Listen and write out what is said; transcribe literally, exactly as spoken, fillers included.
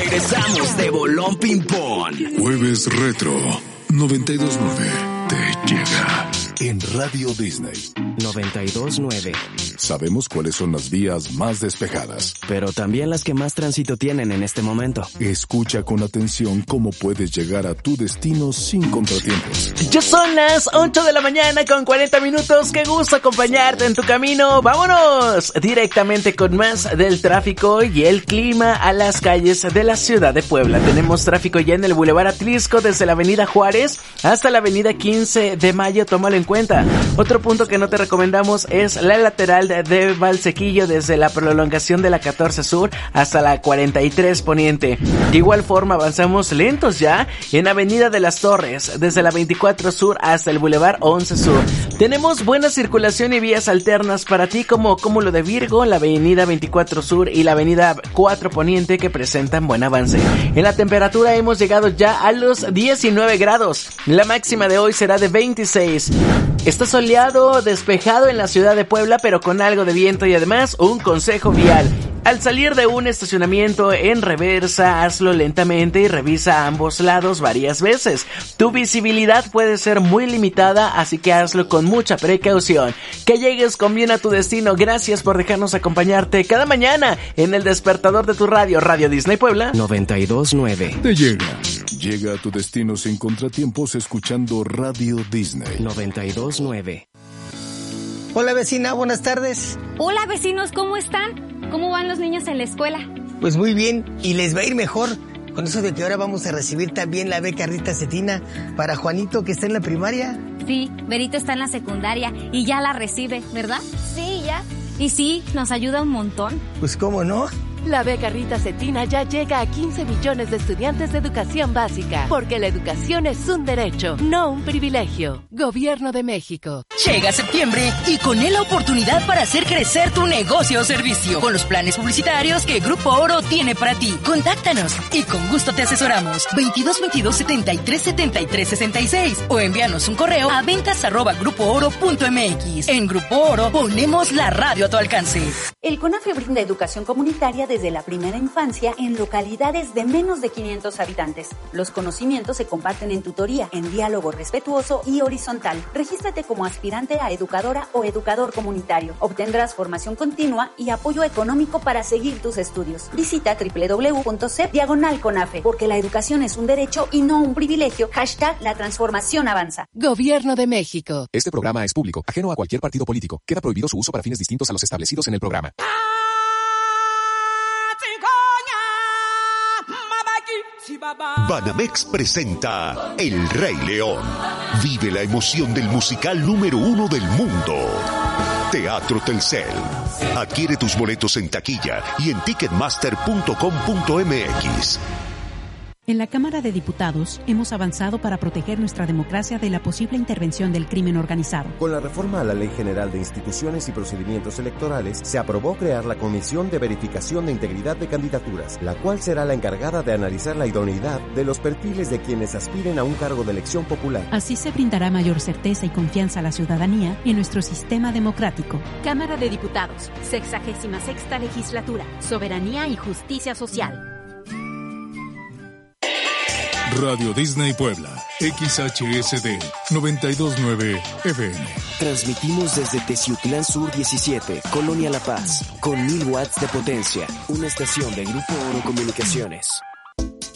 Regresamos de Bolón Ping Pong. Jueves Retro noventa y dos nueve te llega en Radio Disney. noventa y dos nueve. Sabemos cuáles son las vías más despejadas, pero también las que más tránsito tienen en este momento. Escucha con atención cómo puedes llegar a tu destino sin contratiempos. Ya son las ocho de la mañana con cuarenta minutos. Qué gusto acompañarte en tu camino. Vámonos directamente con más del tráfico y el clima a las calles de la ciudad de Puebla. Tenemos tráfico ya en el Boulevard Atlisco desde la avenida Juárez hasta la avenida quince de mayo. Tómalo en cuenta. Otro punto que no te recomendamos es la lateral de, de Valsequillo desde la prolongación de la catorce Sur hasta la cuarenta y tres Poniente. De igual forma avanzamos lentos ya en avenida de las Torres desde la veinticuatro Sur hasta el Boulevard once Sur. Tenemos buena circulación y vías alternas para ti como Cúmulo de Virgo, la avenida veinticuatro Sur y la avenida cuatro Poniente que presentan buen avance. En la temperatura hemos llegado ya a los diecinueve grados. La máxima de hoy será de veintiséis. Está soleado, despejado en la ciudad de Puebla, pero con algo de viento y además un consejo vial. Al salir de un estacionamiento en reversa, hazlo lentamente y revisa ambos lados varias veces. Tu visibilidad puede ser muy limitada, así que hazlo con mucha precaución. Que llegues con bien a tu destino. Gracias por dejarnos acompañarte cada mañana en el despertador de tu radio, Radio Disney Puebla noventa y dos nueve. Te llega. Llega a tu destino sin contratiempos escuchando Radio Disney noventa y dos nueve. Hola vecina, buenas tardes. Hola vecinos, ¿cómo están? ¿Cómo van los niños en la escuela? Pues muy bien, y les va a ir mejor con eso de que ahora vamos a recibir también la beca Rita Cetina para Juanito que está en la primaria. Sí, Berito está en la secundaria y ya la recibe, ¿verdad? Sí, ya. Y sí, nos ayuda un montón. Pues cómo no. La beca Rita Cetina ya llega a quince millones de estudiantes de educación básica, porque la educación es un derecho, no un privilegio. Gobierno de México. Llega septiembre y con él la oportunidad para hacer crecer tu negocio o servicio con los planes publicitarios que Grupo Oro tiene para ti. Contáctanos y con gusto te asesoramos. veintidós veintidós setenta y tres setenta y tres sesenta y seis o envíanos un correo a ventas arroba grupo oro punto mx. En Grupo Oro ponemos la radio a tu alcance. El CONAFE brinda educación comunitaria desde la primera infancia en localidades de menos de quinientos habitantes. Los conocimientos se comparten en tutoría, en diálogo respetuoso y horizontal. Regístrate como aspirante a educadora o educador comunitario. Obtendrás formación continua y apoyo económico para seguir tus estudios. Visita doble u doble u doble u punto c e p diagonal CONAFE, porque la educación es un derecho y no un privilegio. Hashtag la transformación avanza. Gobierno de México. Este programa es público, ajeno a cualquier partido político. Queda prohibido su uso para fines distintos a los establecidos en el programa. Banamex presenta El Rey León. Vive la emoción del musical número uno del mundo. Teatro Telcel. Adquiere tus boletos en taquilla y en ticketmaster punto com punto mx. En la Cámara de Diputados hemos avanzado para proteger nuestra democracia de la posible intervención del crimen organizado. Con la reforma a la Ley General de Instituciones y Procedimientos Electorales, se aprobó crear la Comisión de Verificación de Integridad de Candidaturas, la cual será la encargada de analizar la idoneidad de los perfiles de quienes aspiren a un cargo de elección popular. Así se brindará mayor certeza y confianza a la ciudadanía en nuestro sistema democrático. Cámara de Diputados, sexagésima sexta legislatura, soberanía y justicia social. Radio Disney Puebla, X H S D noventa y dos nueve F M. Transmitimos desde Teciutlán Sur diecisiete, Colonia La Paz, con mil watts de potencia. Una estación de Grupo Oro Comunicaciones.